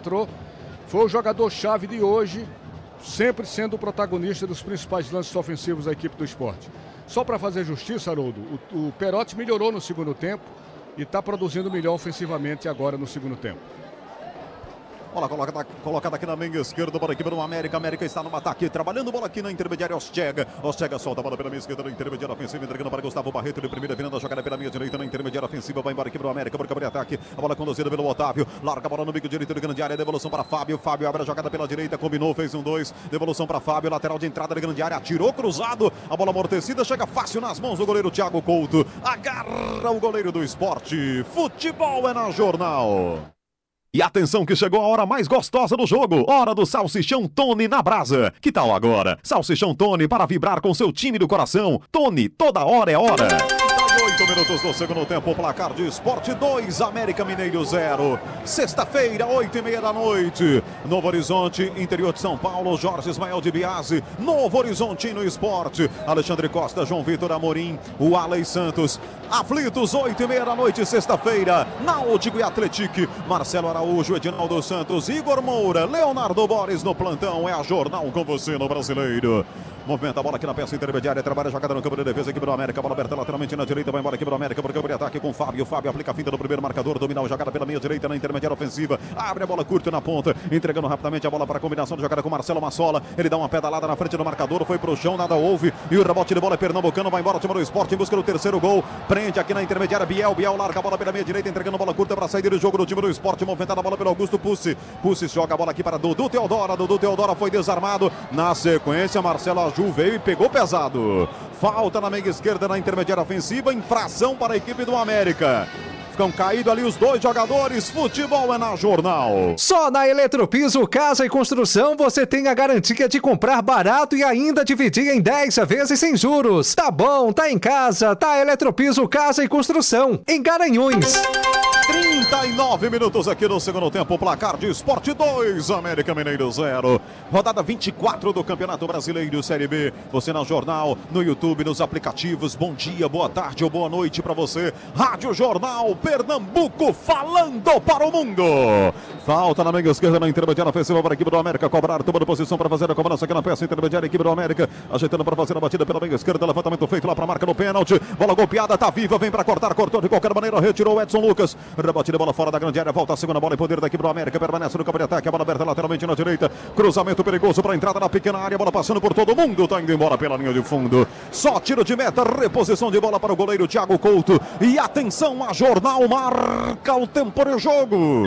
entrou, foi o jogador-chave de hoje, sempre sendo o protagonista dos principais lances ofensivos da equipe do Sport. Só para fazer justiça, Haroldo, o Perotti melhorou no segundo tempo e está produzindo melhor ofensivamente agora no segundo tempo. Bola colocada aqui na meia esquerda para a equipe do América. América está no ataque, trabalhando bola aqui na intermediária. Ortega solta a bola pela meia esquerda na intermediária ofensiva, entregando para Gustavo Barreto. De primeira, virando a jogada pela meia direita na intermediária ofensiva. Vai embora aqui para o América, por ataque. A bola conduzida pelo Otávio. Larga a bola no bico direito da grande área. Devolução para Fábio. Fábio abre a jogada pela direita, combinou, fez 1-2. Devolução para Fábio, lateral de entrada da grande área. Atirou cruzado. A bola amortecida chega fácil nas mãos do goleiro Thiago Couto. Agarra o goleiro do Sport. Futebol é na Jornal. E atenção que chegou a hora mais gostosa do jogo, hora do Salsichão Tony na brasa. Que tal agora? Salsichão Tony para vibrar com seu time do coração. Tony, toda hora é hora. 8 minutos do segundo tempo, placar de Sport 2, América Mineiro 0. Sexta-feira, 8h30 da noite. Novo Horizonte, interior de São Paulo, Jorge Ismael de Biasi. Novo Horizontino Esporte, Alexandre Costa, João Vitor Amorim, o Alex Santos. Aflitos, 8h30 da noite, sexta-feira. Náutico e Atlético, Marcelo Araújo, Edinaldo Santos, Igor Moura, Leonardo Borges no plantão. É a Jornal com você no Brasileiro. Movimenta a bola aqui na peça intermediária, trabalha a jogada no campo de defesa, equipe do América, bola aberta lateralmente na direita, vai embora aqui do América, por campo de ataque com Fábio. Fábio aplica a finta do primeiro marcador, domina a jogada pela meia direita na intermediária ofensiva, abre a bola curta na ponta, entregando rapidamente a bola para a combinação de jogada com Marcelo Massola. Ele dá uma pedalada na frente do marcador, foi pro chão, nada houve, e o rebote de bola é pernambucano, vai embora o time do Sport em busca do terceiro gol, prende aqui na intermediária Biel larga a bola pela meia direita, entregando a bola curta para a saída do jogo do time do Sport, movimentada a bola pelo Augusto Pussi. Pussi joga a bola aqui para Dudu Teodora foi desarmado, na sequência Marcelo Aju veio e pegou pesado. Falta na meia esquerda na intermediária ofensiva, infração para a equipe do América. Ficam caídos ali os dois jogadores. Futebol é na Jornal. Só na Eletropiso Casa e Construção você tem a garantia de comprar barato e ainda dividir em 10 vezes sem juros. Tá bom, tá em casa, tá Eletropiso Casa e Construção, em Garanhuns. 39 minutos aqui no segundo tempo, placar de Sport 2, América Mineiro 0. Rodada 24 do Campeonato Brasileiro Série B. Você na Jornal, no YouTube, nos aplicativos. Bom dia, boa tarde ou boa noite para você. Rádio Jornal Pernambuco, falando para o mundo. Falta na meia esquerda na intermediária ofensiva para a equipe do América cobrar, tomando posição para fazer a cobrança aqui na peça intermediária, equipe do América ajeitando para fazer a batida pela meia esquerda, levantamento feito lá para a marca do pênalti. Bola golpeada, tá viva, vem para cortar, cortou de qualquer maneira, retirou o Edson Lucas. Rebatida, bola fora da grande área, volta a segunda bola e poder da equipe do América, permanece no campo de ataque, a bola aberta lateralmente na direita, cruzamento perigoso para a entrada na pequena área, bola passando por todo mundo, tá indo embora pela linha de fundo. Só tiro de meta, reposição de bola para o goleiro Thiago Couto. E atenção, a Jornal marca o tempo de jogo.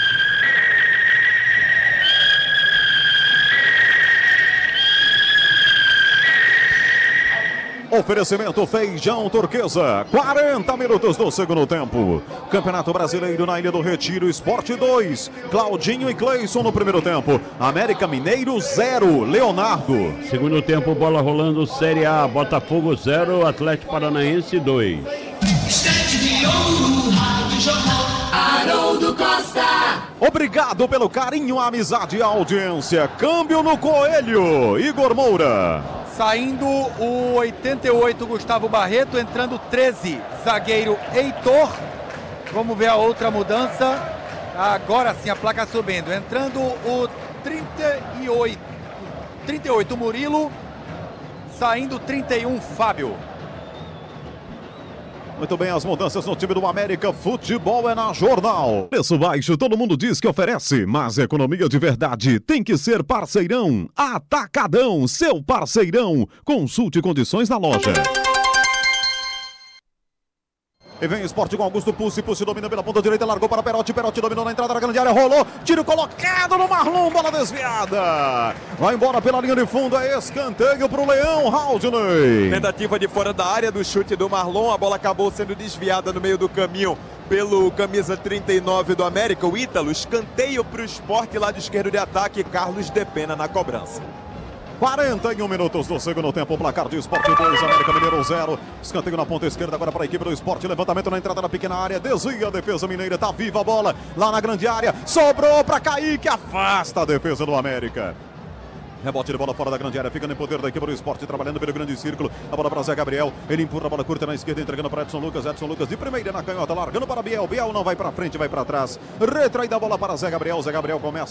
Oferecimento Feijão Turquesa, 40 minutos do segundo tempo. Campeonato Brasileiro na Ilha do Retiro, Sport 2, Claudinho e Cleison no primeiro tempo. América Mineiro 0, Leonardo. Segundo tempo, bola rolando, Série A, Botafogo 0, Atlético Paranaense 2. Haroldo Costa. Obrigado pelo carinho, a amizade e a audiência. Câmbio no Coelho, Igor Moura. Saindo o 88, Gustavo Barreto, entrando 13, zagueiro Heitor. Vamos ver a outra mudança. Agora sim a placa subindo. Entrando o 38 Murilo. Saindo 31 Fábio. Muito bem, as mudanças no time do América, futebol é na Jornal. Preço baixo, todo mundo diz que oferece, mas economia de verdade tem que ser parceirão. Atacadão, seu parceirão. Consulte condições na loja. E vem o Sport com Augusto Pussi. Pussi domina pela ponta direita, largou para Perotti. Perotti dominou na entrada da grande área, rolou. Tiro colocado no Marlon, bola desviada. Vai embora pela linha de fundo, é escanteio para o Leão, Haldney. Tentativa de fora da área do chute do Marlon. A bola acabou sendo desviada no meio do caminho pelo camisa 39 do América, o Ítalo. Escanteio para o Sport, lado esquerdo de ataque, Carlos Depena na cobrança. 41 minutos do segundo tempo, placar de Sport 2, América Mineiro 0. Escanteio na ponta esquerda agora para a equipe do Sport. Levantamento na entrada da pequena área, desvia a defesa mineira, tá viva a bola lá na grande área. Sobrou para Kaique, afasta a defesa do América. Rebote de bola fora da grande área, fica no poder da equipe do Sport, trabalhando pelo grande círculo. A bola para Zé Gabriel, ele empurra a bola curta na esquerda, entregando para Edson Lucas. Edson Lucas de primeira na canhota, largando para Biel. Biel não vai para frente, vai para trás. Retraída a bola para Zé Gabriel. Zé Gabriel começa